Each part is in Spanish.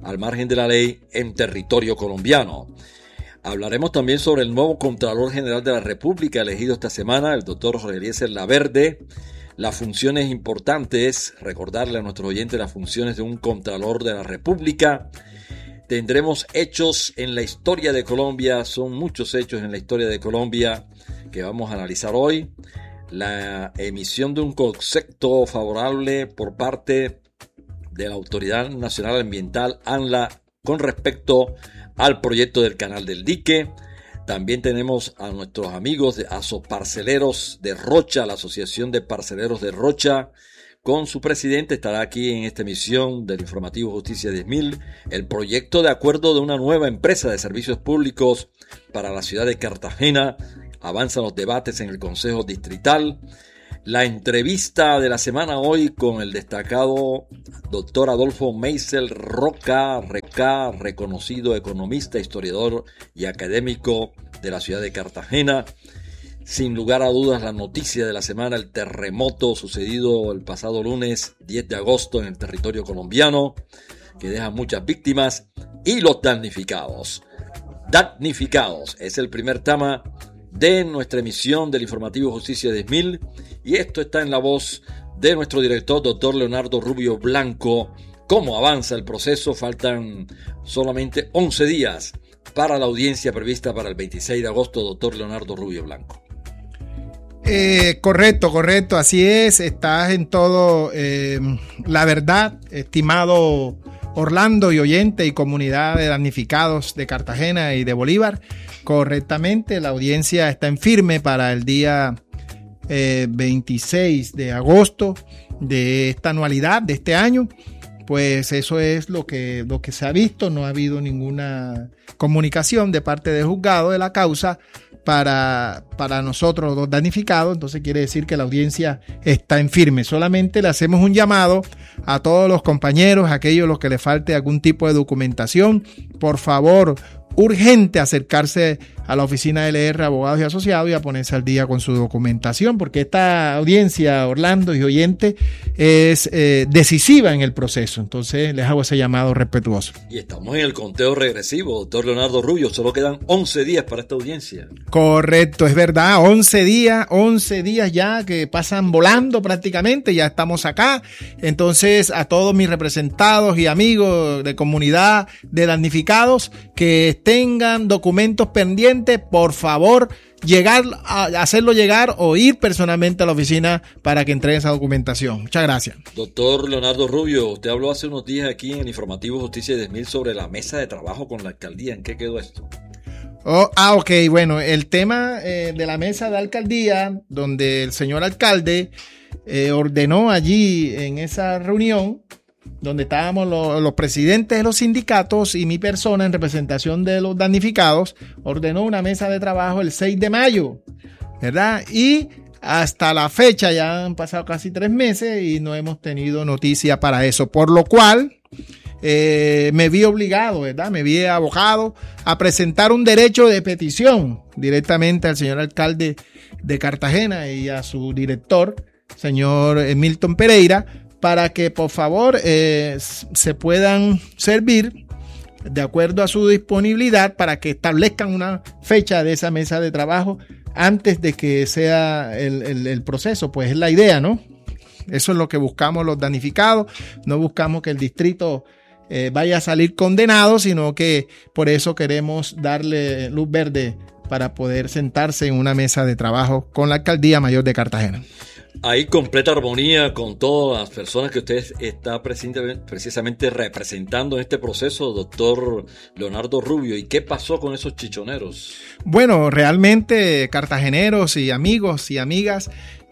al margen de la ley en territorio colombiano. Hablaremos también sobre el nuevo Contralor General de la República elegido esta semana, el doctor Jorge Eliezer Laverde. Las funciones importantes, recordarle a nuestros oyentes las funciones de un Contralor de la República. Tendremos hechos en la historia de Colombia, son muchos hechos en la historia de Colombia que vamos a analizar hoy. La emisión de un concepto favorable por parte de la Autoridad Nacional Ambiental, ANLA, con respecto al proyecto del Canal del Dique. También tenemos a nuestros amigos de Asoparceleros de Rocha, la Asociación de Parceleros de Rocha, con su presidente. Estará aquí en esta emisión del informativo Justicia 10.000, el proyecto de acuerdo de una nueva empresa de servicios públicos para la ciudad de Cartagena. Avanzan los debates en el Consejo Distrital. La entrevista de la semana hoy con el destacado doctor Adolfo Meisel Roca, reconocido economista, historiador y académico de la ciudad de Cartagena. Sin lugar a dudas, la noticia de la semana, el terremoto sucedido el pasado lunes 10 de agosto en el territorio colombiano, que deja muchas víctimas, y los damnificados. Damnificados es el primer tema de nuestra emisión del informativo Justicia 10.000, y esto está en la voz de nuestro director, doctor Leonardo Rubio Blanco. ¿Cómo avanza el proceso? Faltan solamente 11 días para la audiencia prevista para el 26 de agosto, doctor Leonardo Rubio Blanco. Correcto, así es, estás en todo. La verdad, estimado Orlando y oyente y comunidad de damnificados de Cartagena y de Bolívar, correctamente, la audiencia está en firme para el día 26 de agosto de esta anualidad de este año. Pues eso es lo que se ha visto. No ha habido ninguna comunicación de parte del juzgado de la causa para nosotros los damnificados. Entonces quiere decir que la audiencia está en firme. Solamente le hacemos un llamado a todos los compañeros, aquellos a los que les falte algún tipo de documentación. Por favor, urgente acercarse a la oficina de LR Abogados y Asociados y a ponerse al día con su documentación, porque esta audiencia, Orlando y oyente, es decisiva en el proceso. Entonces les hago ese llamado respetuoso. Y estamos en el conteo regresivo, doctor Leonardo Rubio. Solo quedan 11 días para esta audiencia. Correcto, es verdad, 11 días ya que pasan volando prácticamente, ya estamos acá. Entonces a todos mis representados y amigos de comunidad de damnificados que tengan documentos pendientes, por favor, hacerlo llegar o ir personalmente a la oficina para que entreguen esa documentación. Muchas gracias. Doctor Leonardo Rubio, usted habló hace unos días aquí en el informativo Justicia 10.000 sobre la mesa de trabajo con la alcaldía. ¿En qué quedó esto? Ok, bueno, el tema de la mesa de alcaldía, donde el señor alcalde ordenó allí en esa reunión, donde estábamos los presidentes de los sindicatos y mi persona en representación de los damnificados, ordenó una mesa de trabajo el 6 de mayo, ¿verdad? Y hasta la fecha ya han pasado casi 3 meses y no hemos tenido noticia para eso, por lo cual me vi obligado, ¿verdad? Me vi abocado a presentar un derecho de petición directamente al señor alcalde de Cartagena y a su director, señor Milton Pereira, para que por favor se puedan servir de acuerdo a su disponibilidad para que establezcan una fecha de esa mesa de trabajo antes de que sea el proceso. Pues es la idea, ¿no? Eso es lo que buscamos los damnificados. No buscamos que el distrito vaya a salir condenado, sino que por eso queremos darle luz verde para poder sentarse en una mesa de trabajo con la Alcaldía Mayor de Cartagena. Hay completa armonía con todas las personas que usted está precisamente representando en este proceso, doctor Leonardo Rubio. ¿Y qué pasó con esos chichoneros? Bueno, realmente cartageneros y amigos y amigas,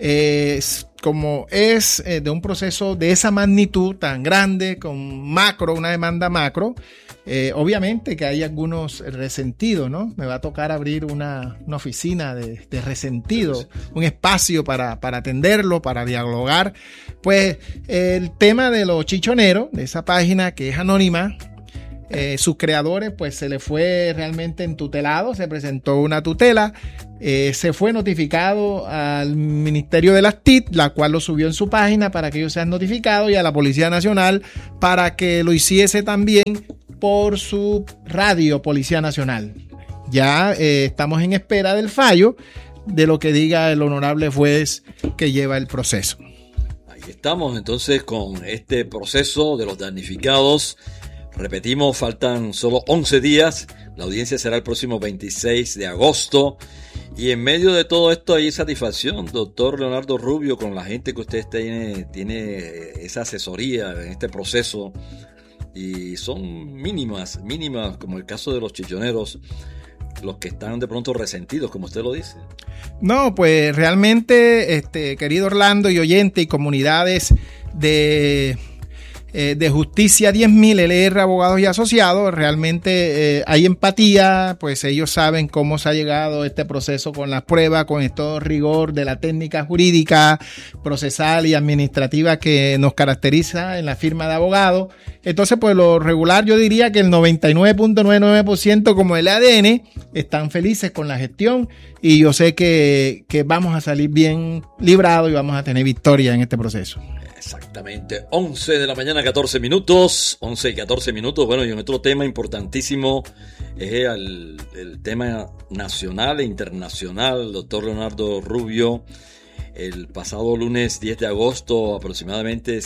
como es de un proceso de esa magnitud tan grande, con una demanda macro, obviamente que hay algunos resentidos, ¿no? Me va a tocar abrir una oficina de resentido, un espacio para atenderlo, para dialogar. Pues el tema de los chichoneros, de esa página que es anónima, sus creadores pues se le fue realmente entutelado, se presentó una tutela, se fue notificado al Ministerio de las TIC, la cual lo subió en su página para que ellos sean notificados, y a la Policía Nacional para que lo hiciese también por su radio Policía Nacional. Ya estamos en espera del fallo de lo que diga el honorable juez que lleva el proceso. Ahí estamos entonces con este proceso de los damnificados. Repetimos, faltan solo 11 días. La audiencia será el próximo 26 de agosto. Y en medio de todo esto hay satisfacción, doctor Leonardo Rubio, con la gente que usted tiene esa asesoría en este proceso. Y son mínimas, como el caso de los chichoneros, los que están de pronto resentidos, como usted lo dice. No, pues realmente, querido Orlando y oyente y comunidades de Justicia 10.000, LR Abogados y Asociados, realmente hay empatía, pues ellos saben cómo se ha llegado a este proceso con las pruebas, con todo rigor de la técnica jurídica, procesal y administrativa que nos caracteriza en la firma de abogados. Entonces, pues lo regular, yo diría que el 99.99% como el ADN están felices con la gestión y yo sé que vamos a salir bien librados y vamos a tener victoria en este proceso. Exactamente, 11 de la mañana, 14 minutos, 11 y 14 minutos. Bueno, y otro tema importantísimo es el tema nacional e internacional. Doctor Leonardo Rubio, el pasado lunes 10 de agosto, aproximadamente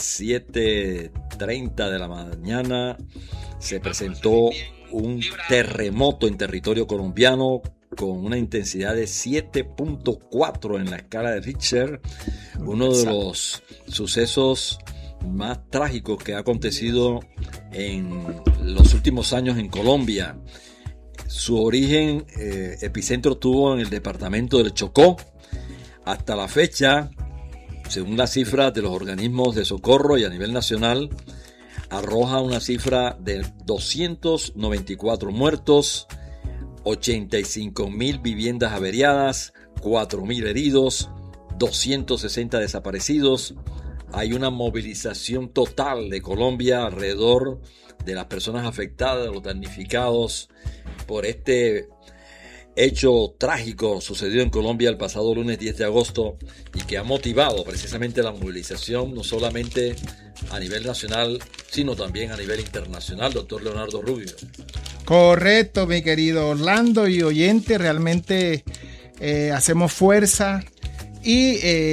7:30 de la mañana, se presentó un terremoto en territorio colombiano con una intensidad de 7.4 en la escala de Richter, uno de los sucesos más trágicos que ha acontecido en los últimos años en Colombia. Su origen epicentro tuvo en el departamento del Chocó. Hasta la fecha, según las cifras de los organismos de socorro y a nivel nacional, arroja una cifra de 294 muertos, 85.000 viviendas averiadas, 4.000 heridos, 260 desaparecidos. Hay una movilización total de Colombia alrededor de las personas afectadas, los damnificados por este hecho trágico sucedido en Colombia el pasado lunes 10 de agosto y que ha motivado precisamente la movilización no solamente a nivel nacional, sino también a nivel internacional, doctor Leonardo Rubio. Correcto, mi querido Orlando y oyente, realmente hacemos fuerza y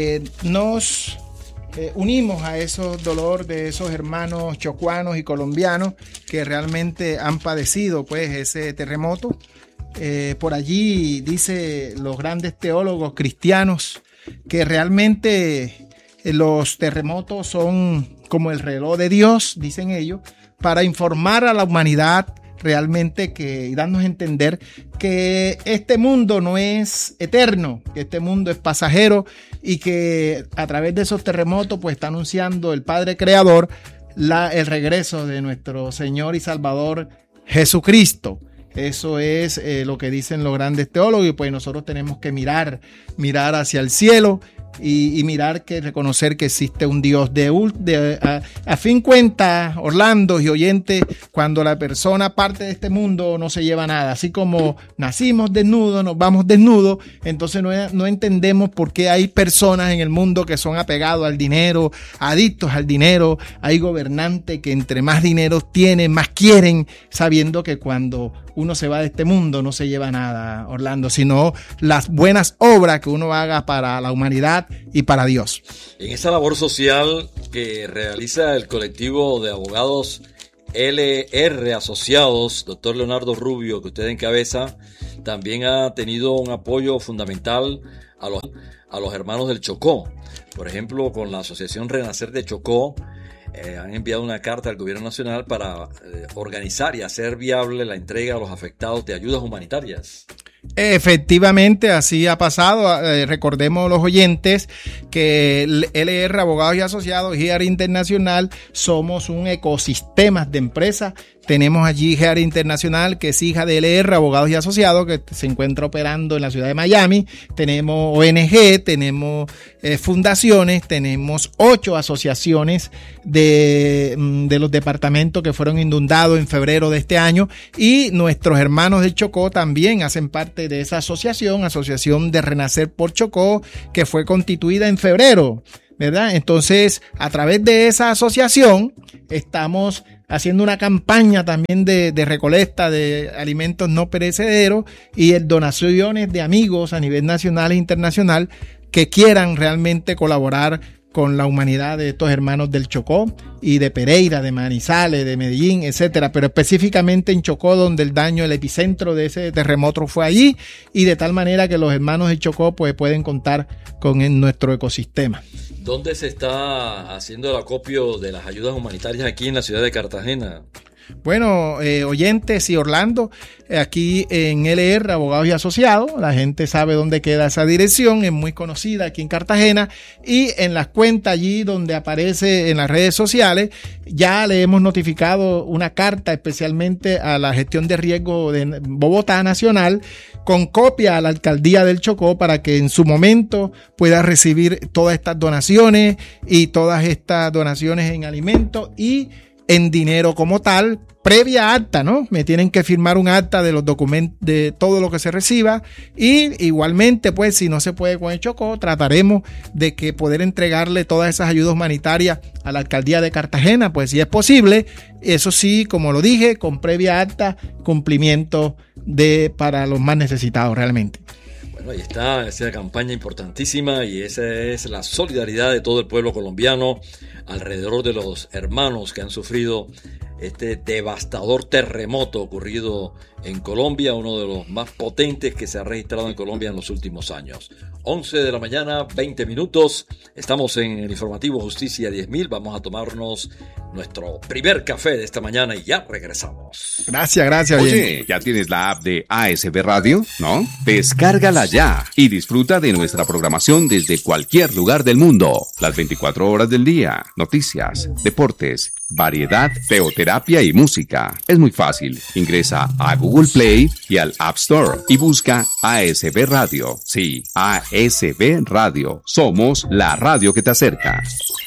nos unimos a esos dolor de esos hermanos chocuanos y colombianos que realmente han padecido pues ese terremoto. Por allí dice los grandes teólogos cristianos que realmente los terremotos son como el reloj de Dios, dicen ellos, para informar a la humanidad realmente y darnos a entender que este mundo no es eterno, que este mundo es pasajero y que a través de esos terremotos pues está anunciando el Padre Creador el regreso de nuestro Señor y Salvador Jesucristo. Eso es lo que dicen los grandes teólogos y pues nosotros tenemos que mirar hacia el cielo y reconocer que existe un Dios a fin cuenta, Orlando y oyentes, cuando la persona parte de este mundo no se lleva nada, así como nacimos desnudos, nos vamos desnudos, entonces no entendemos por qué hay personas en el mundo que son apegados al dinero, adictos al dinero, hay gobernantes que entre más dinero tienen, más quieren, sabiendo que cuando uno se va de este mundo no se lleva nada, Orlando, sino las buenas obras que uno haga para la humanidad y para Dios. En esa labor social que realiza el colectivo de abogados LR Asociados, doctor Leonardo Rubio, que usted encabeza, también ha tenido un apoyo fundamental a los hermanos del Chocó. Por ejemplo, con la Asociación Renacer de Chocó, han enviado una carta al gobierno nacional para organizar y hacer viable la entrega a los afectados de ayudas humanitarias. Efectivamente, así ha pasado. Recordemos los oyentes que LR Abogados y Asociados, GIAR Internacional, somos un ecosistema de empresas. Tenemos allí GIAR Internacional, que es hija de LR Abogados y Asociados, que se encuentra operando en la ciudad de Miami. Tenemos ONG, tenemos fundaciones, tenemos 8 asociaciones de los departamentos que fueron inundados en febrero de este año, y nuestros hermanos del Chocó también hacen parte de esa asociación de Renacer por Chocó, que fue constituida en febrero, ¿verdad? Entonces, a través de esa asociación estamos haciendo una campaña también de recolecta de alimentos no perecederos y donaciones de amigos a nivel nacional e internacional que quieran realmente colaborar con la humanidad de estos hermanos del Chocó y de Pereira, de Manizales, de Medellín, etcétera, pero específicamente en Chocó, donde el daño, el epicentro de ese terremoto fue allí, y de tal manera que los hermanos del Chocó pues pueden contar con nuestro ecosistema. ¿Dónde se está haciendo el acopio de las ayudas humanitarias aquí en la ciudad de Cartagena? Bueno, oyentes y Orlando, aquí en LR, Abogados y Asociados, la gente sabe dónde queda esa dirección, es muy conocida aquí en Cartagena, y en las cuentas allí donde aparece en las redes sociales, ya le hemos notificado una carta especialmente a la gestión de riesgo de Bogotá Nacional, con copia a la alcaldía del Chocó para que en su momento pueda recibir todas estas donaciones y todas estas donaciones en alimentos y en dinero como tal, previa acta, ¿no? Me tienen que firmar un acta de los documentos, de todo lo que se reciba, y igualmente, pues, si no se puede con el Chocó, trataremos de que poder entregarle todas esas ayudas humanitarias a la alcaldía de Cartagena, pues, si es posible, eso sí, como lo dije, con previa acta, cumplimiento para los más necesitados realmente. Bueno, ahí está esa campaña importantísima y esa es la solidaridad de todo el pueblo colombiano alrededor de los hermanos que han sufrido este devastador terremoto ocurrido en Colombia, uno de los más potentes que se ha registrado en Colombia en los últimos años. 11 de la mañana, 20 minutos. Estamos en el informativo Justicia 10.000. Vamos a tomarnos nuestro primer café de esta mañana y ya regresamos. Gracias. Oye, ¿ya tienes la app de ASB Radio? ¿No? Descárgala ya y disfruta de nuestra programación desde cualquier lugar del mundo. Las 24 horas del día. Noticias, deportes, variedad, teoterapia y música. Es muy fácil. Ingresa a Google Play y al App Store y busca ASB Radio. Sí, ASB Radio. Somos la radio que te acerca.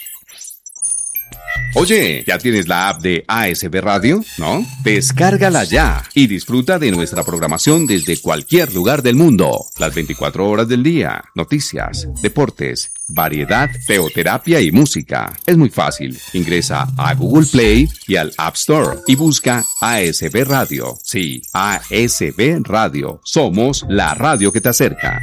Oye, ¿ya tienes la app de ASB Radio? ¿No? Descárgala ya y disfruta de nuestra programación desde cualquier lugar del mundo. Las 24 horas del día. Noticias, deportes, variedad, teoterapia y música. Es muy fácil. Ingresa a Google Play y al App Store y busca ASB Radio. Sí, ASB Radio. Somos la radio que te acerca.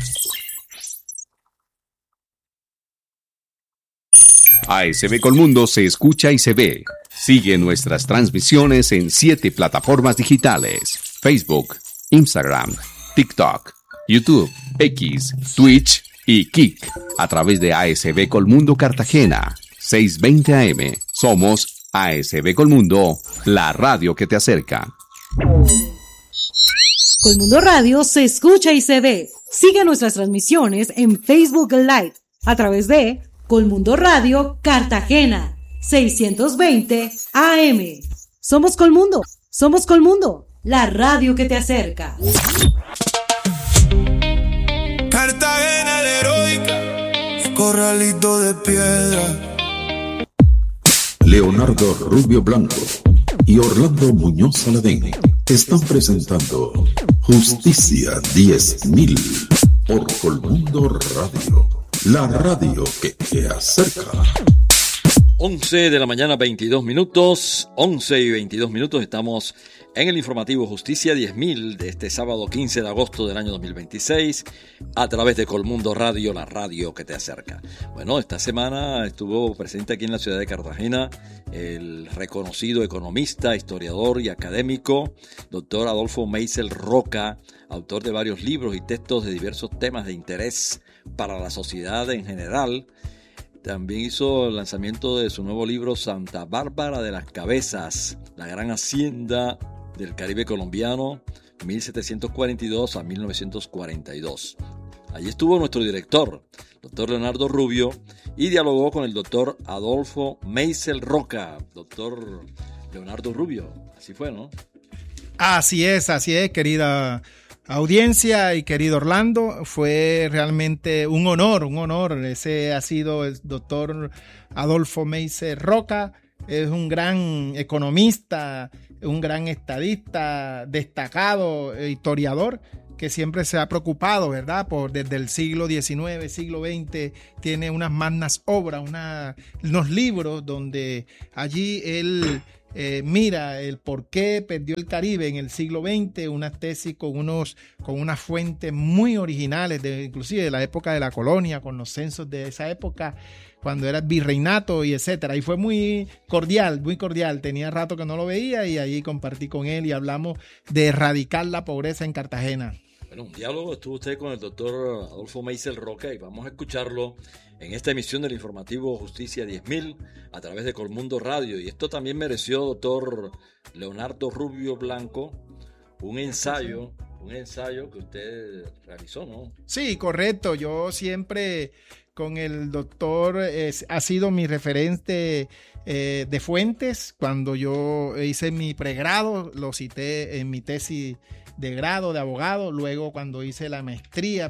ASB Colmundo se escucha y se ve. Sigue nuestras transmisiones en 7 plataformas digitales: Facebook, Instagram, TikTok, YouTube, X, Twitch y Kik. A través de ASB Colmundo Cartagena, 620 AM. Somos ASB Colmundo, la radio que te acerca. Colmundo Radio se escucha y se ve. Sigue nuestras transmisiones en Facebook Live a través de Colmundo Radio Cartagena, 620 AM. Somos Colmundo, la radio que te acerca. Cartagena la heroica, corralito de piedra. Leonardo Rubio Blanco y Orlando Muñoz Saladín están presentando Justicia 10.000 por Colmundo Radio. La radio que te acerca. 11 de la mañana, 22 minutos. 11 y 22 minutos. Estamos en el informativo Justicia 10.000 de este sábado 15 de agosto del año 2026 a través de Colmundo Radio, la radio que te acerca. Bueno, esta semana estuvo presente aquí en la ciudad de Cartagena el reconocido economista, historiador y académico, doctor Adolfo Meisel Roca, autor de varios libros y textos de diversos temas de interés para la sociedad en general. También hizo el lanzamiento de su nuevo libro Santa Bárbara de las Cabezas, la gran hacienda del Caribe colombiano, 1742 a 1942. Allí estuvo nuestro director, doctor Leonardo Rubio, y dialogó con el doctor Adolfo Meisel Roca. Doctor Leonardo Rubio, así fue, ¿no? Así es, querida audiencia y querido Orlando. Fue realmente un honor. Ese ha sido el doctor Adolfo Meisel Roca. Es un gran economista, un gran estadista, destacado historiador, que siempre se ha preocupado, ¿verdad? Desde el siglo XIX, siglo XX, tiene unas magnas obras, unos libros donde allí él mira el por qué perdió el Caribe en el siglo XX, unas tesis con unas fuentes muy originales, inclusive de la época de la colonia, con los censos de esa época, cuando era virreinato y etcétera. Y fue muy cordial, muy cordial. Tenía rato que no lo veía y ahí compartí con él y hablamos de erradicar la pobreza en Cartagena. Bueno, un diálogo estuvo usted con el doctor Adolfo Meisel Roca y vamos a escucharlo en esta emisión del informativo Justicia 10.000 a través de Colmundo Radio. Y esto también mereció, doctor Leonardo Rubio Blanco, un ensayo que usted realizó, ¿no? Sí, correcto. Yo siempre con el doctor ha sido mi referente de fuentes. Cuando yo hice mi pregrado, lo cité en mi tesis de grado de abogado. Luego cuando hice la maestría,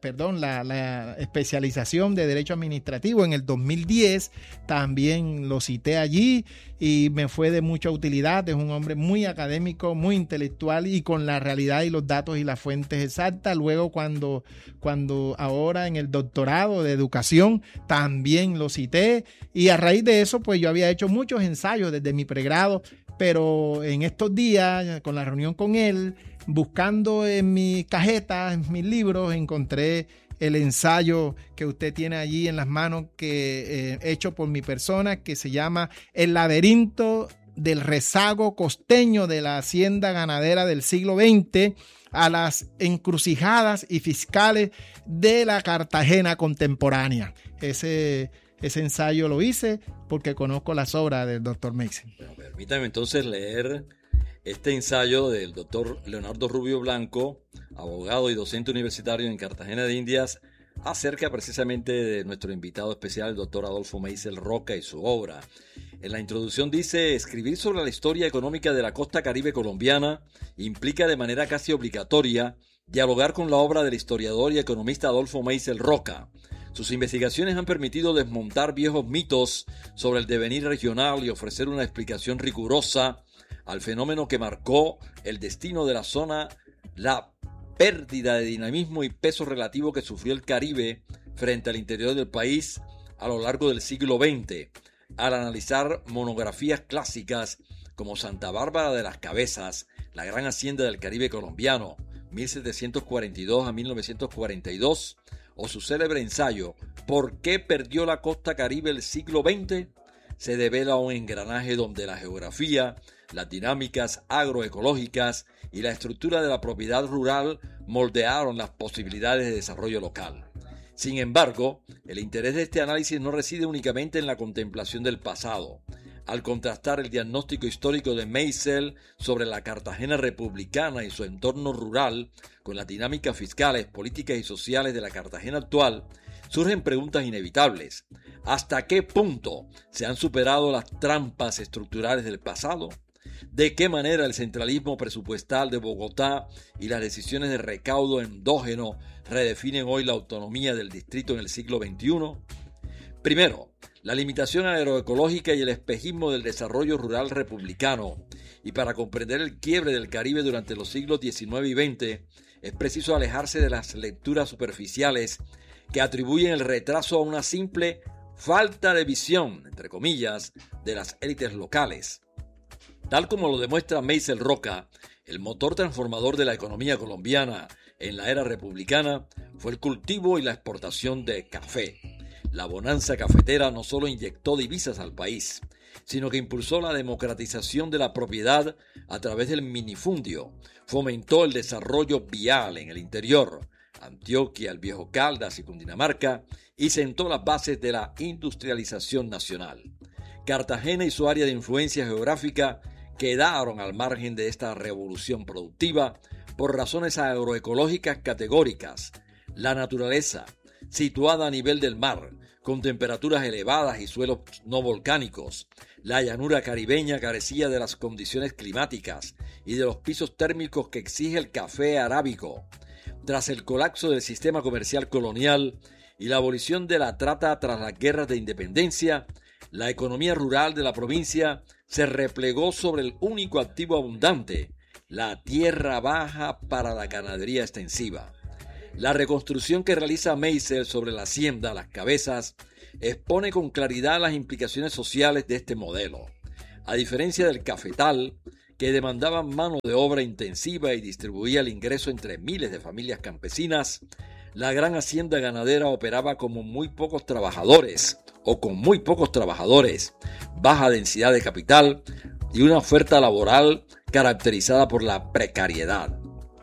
la especialización de Derecho Administrativo en el 2010, también lo cité allí y me fue de mucha utilidad. Es un hombre muy académico, muy intelectual y con la realidad y los datos y las fuentes exactas. Luego cuando ahora en el doctorado de educación también lo cité y a raíz de eso pues yo había hecho muchos ensayos desde mi pregrado, pero en estos días con la reunión con él, buscando en mi cajeta, en mis libros, encontré el ensayo que usted tiene allí en las manos, que hecho por mi persona, que se llama El laberinto del rezago costeño de la hacienda ganadera del siglo XX a las encrucijadas y fiscales de la Cartagena contemporánea. Ese ensayo lo hice porque conozco las obras del doctor Meisel. Bueno, permítame entonces leer este ensayo del doctor Leonardo Rubio Blanco, abogado y docente universitario en Cartagena de Indias, acerca precisamente de nuestro invitado especial, el doctor Adolfo Meisel Roca y su obra. En la introducción dice: escribir sobre la historia económica de la costa caribe colombiana implica de manera casi obligatoria dialogar con la obra del historiador y economista Adolfo Meisel Roca. Sus investigaciones han permitido desmontar viejos mitos sobre el devenir regional y ofrecer una explicación rigurosa al fenómeno que marcó el destino de la zona, la pérdida de dinamismo y peso relativo que sufrió el Caribe frente al interior del país a lo largo del siglo XX, al analizar monografías clásicas como Santa Bárbara de las Cabezas, la gran hacienda del Caribe colombiano, 1742 a 1942, o su célebre ensayo ¿Por qué perdió la costa caribe el siglo XX?, se devela un engranaje donde la geografía, las dinámicas agroecológicas y la estructura de la propiedad rural moldearon las posibilidades de desarrollo local. Sin embargo, el interés de este análisis no reside únicamente en la contemplación del pasado. Al contrastar el diagnóstico histórico de Meisel sobre la Cartagena republicana y su entorno rural con las dinámicas fiscales, políticas y sociales de la Cartagena actual, surgen preguntas inevitables. ¿Hasta qué punto se han superado las trampas estructurales del pasado? ¿De qué manera el centralismo presupuestal de Bogotá y las decisiones de recaudo endógeno redefinen hoy la autonomía del distrito en el siglo XXI? Primero, la limitación agroecológica y el espejismo del desarrollo rural republicano. Y para comprender el quiebre del Caribe durante los siglos XIX y XX, es preciso alejarse de las lecturas superficiales que atribuyen el retraso a una simple falta de visión, entre comillas, de las élites locales. Tal como lo demuestra Meisel Roca, el motor transformador de la economía colombiana en la era republicana fue el cultivo y la exportación de café. La bonanza cafetera no solo inyectó divisas al país, sino que impulsó la democratización de la propiedad a través del minifundio, fomentó el desarrollo vial en el interior, Antioquia, el Viejo Caldas y Cundinamarca, y sentó las bases de la industrialización nacional. Cartagena y su área de influencia geográfica quedaron al margen de esta revolución productiva por razones agroecológicas categóricas. La naturaleza, situada a nivel del mar, con temperaturas elevadas y suelos no volcánicos, la llanura caribeña carecía de las condiciones climáticas y de los pisos térmicos que exige el café arábico. Tras el colapso del sistema comercial colonial y la abolición de la trata tras las guerras de independencia, la economía rural de la provincia se replegó sobre el único activo abundante, la tierra baja para la ganadería extensiva. La reconstrucción que realiza Meisel sobre la hacienda Las Cabezas expone con claridad las implicaciones sociales de este modelo. A diferencia del cafetal, que demandaba mano de obra intensiva y distribuía el ingreso entre miles de familias campesinas, la gran hacienda ganadera operaba como muy pocos trabajadores o con muy pocos trabajadores, baja densidad de capital y una oferta laboral caracterizada por la precariedad.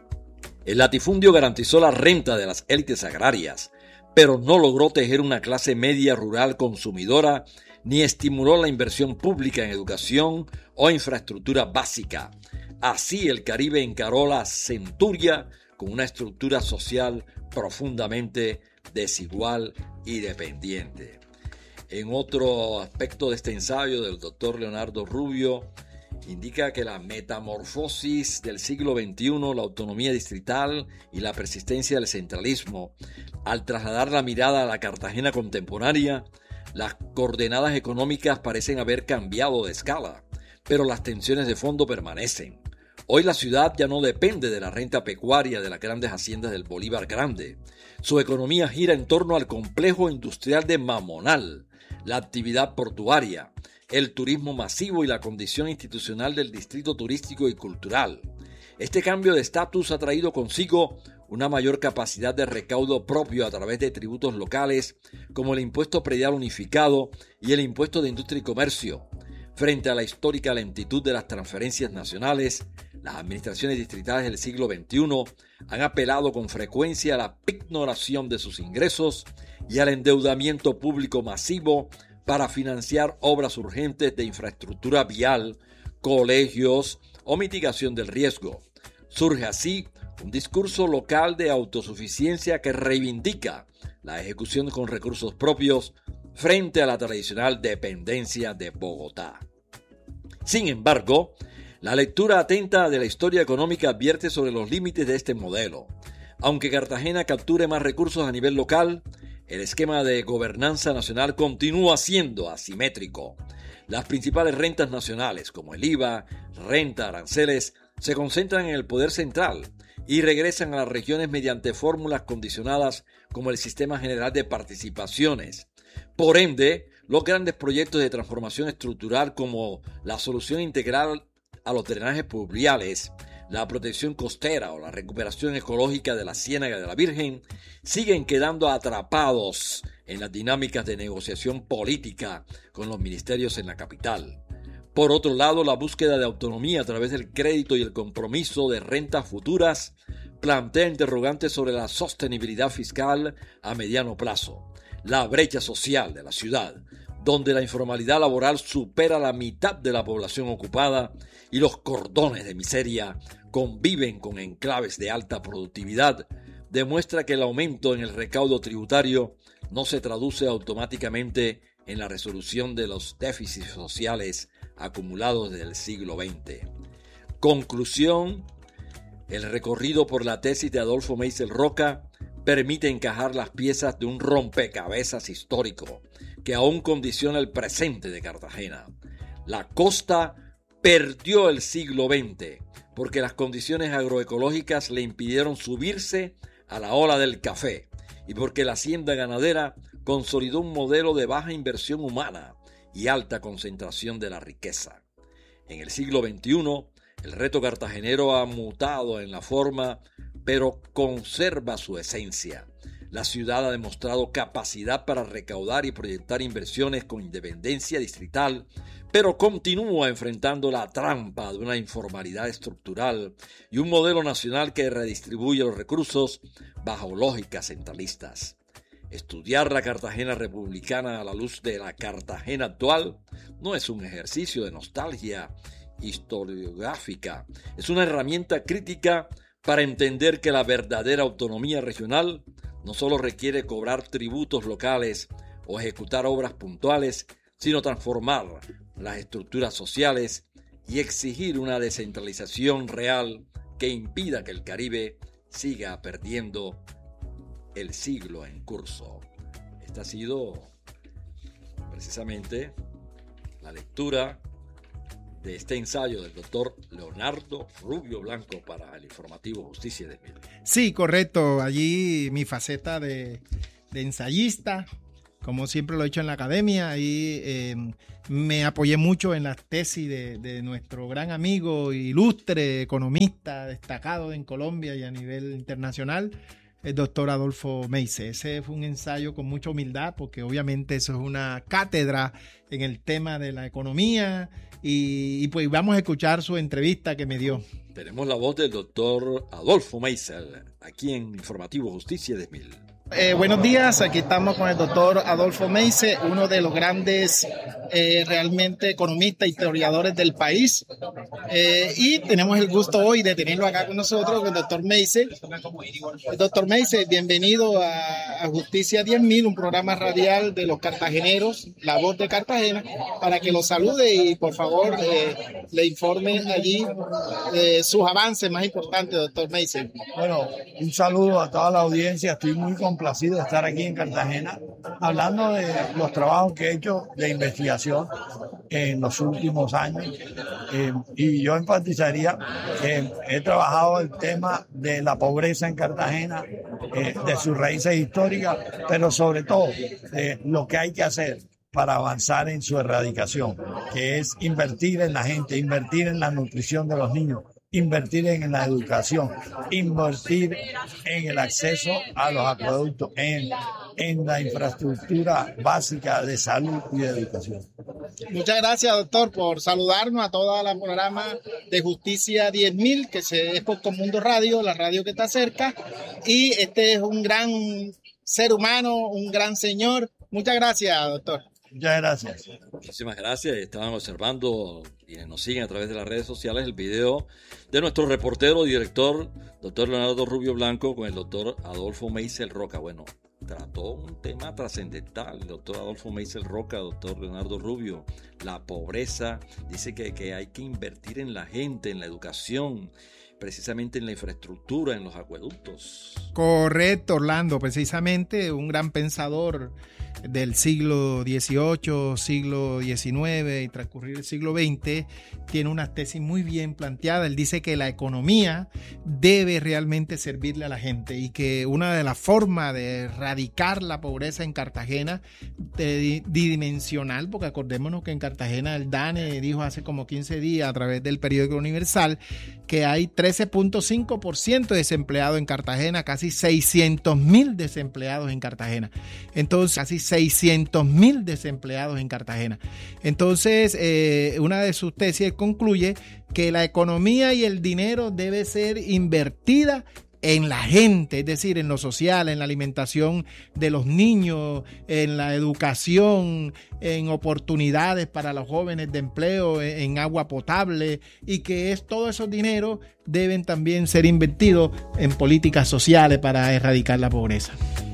El latifundio garantizó la renta de las élites agrarias, pero no logró tejer una clase media rural consumidora ni estimuló la inversión pública en educación o infraestructura básica. Así el Caribe encaró la centuria con una estructura social profundamente desigual y dependiente. En otro aspecto de este ensayo del doctor Leonardo Rubio, indica que la metamorfosis del siglo XXI, la autonomía distrital y la persistencia del centralismo, al trasladar la mirada a la Cartagena contemporánea, las coordenadas económicas parecen haber cambiado de escala, pero las tensiones de fondo permanecen. Hoy la ciudad ya no depende de la renta pecuaria de las grandes haciendas del Bolívar Grande. Su economía gira en torno al complejo industrial de Mamonal, la actividad portuaria, el turismo masivo y la condición institucional del distrito turístico y cultural. Este cambio de estatus ha traído consigo una mayor capacidad de recaudo propio a través de tributos locales como el impuesto predial unificado y el impuesto de industria y comercio. Frente a la histórica lentitud de las transferencias nacionales, las administraciones distritales del siglo XXI han apelado con frecuencia a la pignoración de sus ingresos y al endeudamiento público masivo para financiar obras urgentes de infraestructura vial, colegios o mitigación del riesgo. Surge así un discurso local de autosuficiencia que reivindica la ejecución con recursos propios frente a la tradicional dependencia de Bogotá. Sin embargo, la lectura atenta de la historia económica advierte sobre los límites de este modelo. Aunque Cartagena capture más recursos a nivel local, el esquema de gobernanza nacional continúa siendo asimétrico. Las principales rentas nacionales, como el IVA, renta, aranceles, se concentran en el poder central y regresan a las regiones mediante fórmulas condicionadas como el Sistema General de Participaciones. Por ende, los grandes proyectos de transformación estructural como la solución integral a los drenajes pluviales, la protección costera o la recuperación ecológica de la Ciénaga de la Virgen siguen quedando atrapados en las dinámicas de negociación política con los ministerios en la capital. Por otro lado, la búsqueda de autonomía a través del crédito y el compromiso de rentas futuras plantea interrogantes sobre la sostenibilidad fiscal a mediano plazo. La brecha social de la ciudad, donde la informalidad laboral supera la mitad de la población ocupada y los cordones de miseria conviven con enclaves de alta productividad, demuestra que el aumento en el recaudo tributario no se traduce automáticamente en la resolución de los déficits sociales acumulados desde el siglo XX. Conclusión: el recorrido por la tesis de Adolfo Meisel Roca permite encajar las piezas de un rompecabezas histórico que aún condiciona el presente de Cartagena. La costa perdió el siglo XX porque las condiciones agroecológicas le impidieron subirse a la ola del café y porque la hacienda ganadera consolidó un modelo de baja inversión humana y alta concentración de la riqueza. En el siglo XXI, el reto cartagenero ha mutado en la forma, pero conserva su esencia. La ciudad ha demostrado capacidad para recaudar y proyectar inversiones con independencia distrital, pero continúa enfrentando la trampa de una informalidad estructural y un modelo nacional que redistribuye los recursos bajo lógicas centralistas. Estudiar la Cartagena republicana a la luz de la Cartagena actual no es un ejercicio de nostalgia historiográfica, es una herramienta crítica para entender que la verdadera autonomía regional no solo requiere cobrar tributos locales o ejecutar obras puntuales, sino transformar las estructuras sociales y exigir una descentralización real que impida que el Caribe siga perdiendo el siglo en curso. Esta ha sido precisamente la lectura de este ensayo del doctor Leonardo Rubio Blanco para el informativo Justicia de Mil. Sí, correcto. Allí mi faceta de ensayista como siempre lo he hecho en la academia, y me apoyé mucho en las tesis de nuestro gran amigo, ilustre economista, destacado en Colombia y a nivel internacional, el doctor Adolfo Meise. Ese fue un ensayo con mucha humildad, porque obviamente eso es una cátedra en el tema de la economía, y pues vamos a escuchar su entrevista que me dio. Tenemos la voz del doctor Adolfo Meise, aquí en Informativo Justicia 10.000. Buenos días, aquí estamos con el doctor Adolfo Meise, uno de los grandes realmente economistas y historiadores del país, y tenemos el gusto hoy de tenerlo acá con nosotros, el doctor Meise. Doctor Meise, bienvenido a Justicia 10.000, un programa radial de los cartageneros, La Voz de Cartagena, para que lo salude y por favor le informe allí sus avances más importantes, doctor Meise. Bueno, un saludo a toda la audiencia, estoy muy complacido de estar aquí en Cartagena hablando de los trabajos que he hecho de investigación en los últimos años, y yo enfatizaría que he trabajado el tema de la pobreza en Cartagena, de sus raíces históricas, pero sobre todo de lo que hay que hacer para avanzar en su erradicación, que es invertir en la gente, invertir en la nutrición de los niños, invertir en la educación, invertir en el acceso a los acueductos, en la infraestructura básica de salud y de educación. Muchas gracias, doctor, por saludarnos a toda la programa de Justicia 10.000, que es por Colmundo Radio, la radio que está cerca, y este es un gran ser humano, un gran señor. Muchas gracias, doctor. Muchas gracias. Muchísimas gracias. Estaban observando, quienes nos siguen a través de las redes sociales, el video de nuestro reportero y director, doctor Leonardo Rubio Blanco, con el doctor Adolfo Meise Roca. Bueno, trató un tema trascendental, el doctor Adolfo Meise Roca, doctor Leonardo Rubio, la pobreza. Dice que hay que invertir en la gente, en la educación, precisamente en la infraestructura, en los acueductos. Correcto, Orlando, precisamente un gran pensador del siglo XVIII, siglo XIX y transcurrir el siglo XX, tiene una tesis muy bien planteada. Él dice que la economía debe realmente servirle a la gente y que una de las formas de erradicar la pobreza en Cartagena, dimensional, porque acordémonos que en Cartagena el DANE dijo hace como 15 días a través del periódico Universal que hay 13.5% de desempleados en Cartagena, casi 600.000 desempleados en Cartagena. Entonces, casi 600.000 desempleados en Cartagena. Entonces, una de sus tesis concluye que la economía y el dinero debe ser invertida en la gente, es decir, en lo social, en la alimentación de los niños, en la educación, en oportunidades para los jóvenes de empleo, en agua potable, y que todos esos dineros deben también ser invertidos en políticas sociales para erradicar la pobreza.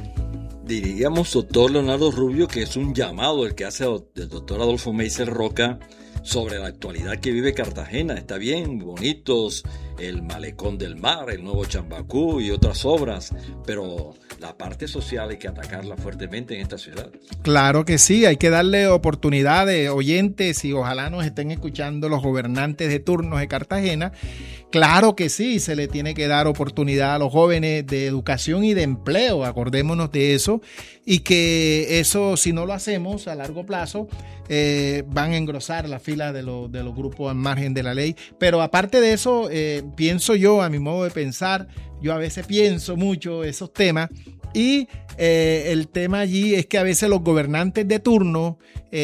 Diríamos, doctor Leonardo Rubio, que es un llamado el que hace el doctor Adolfo Meise Roca sobre la actualidad que vive Cartagena. Está bien, bonitos, el Malecón del Mar, el nuevo Chambacú y otras obras, pero la parte social hay que atacarla fuertemente en esta ciudad. Claro que sí, hay que darle oportunidades, oyentes, y ojalá nos estén escuchando los gobernantes de turno de Cartagena. Claro que sí, se le tiene que dar oportunidad a los jóvenes de educación y de empleo, acordémonos de eso, y que eso, si no lo hacemos a largo plazo, van a engrosar la fila de los grupos al margen de la ley. Pero aparte de eso, pienso yo, a mi modo de pensar, yo a veces pienso mucho esos temas, y el tema allí es que a veces los gobernantes de turno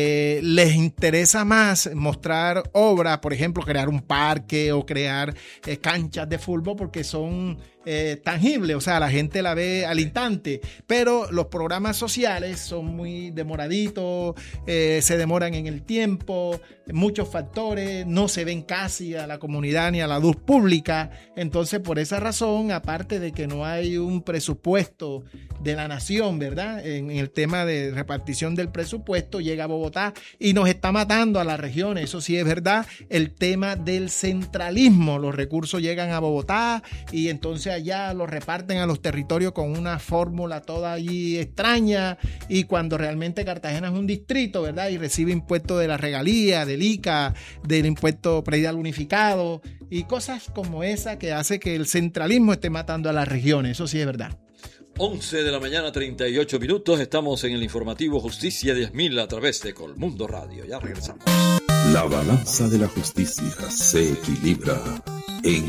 les interesa más mostrar obras, por ejemplo, crear un parque o crear canchas de fútbol, porque son tangibles, o sea, la gente la ve al instante, pero los programas sociales son muy demoraditos, se demoran en el tiempo, muchos factores, no se ven casi a la comunidad ni a la luz pública. Entonces, por esa razón, aparte de que no hay un presupuesto de la nación, ¿verdad? En el tema de repartición del presupuesto, llega a Bogotá y nos está matando a las regiones. Eso sí es verdad. El tema del centralismo, los recursos llegan a Bogotá y entonces allá los reparten a los territorios con una fórmula toda allí extraña, y cuando realmente Cartagena es un distrito, ¿verdad? Y recibe impuestos de la regalía, del ICA, del impuesto predial unificado y cosas como esa que hace que el centralismo esté matando a las regiones. Eso sí es verdad. 11 de la mañana, 38 minutos. Estamos en el informativo Justicia 10.000 a través de Colmundo Radio. Ya regresamos. La balanza de la justicia se equilibra en